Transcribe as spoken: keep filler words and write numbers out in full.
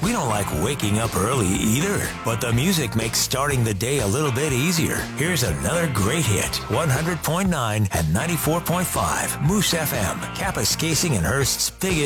We don't like waking up early either, but the music makes starting the day a little bit easier. Here's another great hit. one hundred point nine and ninety-four point five Moose F M, Kapuskasing and Hearst's biggest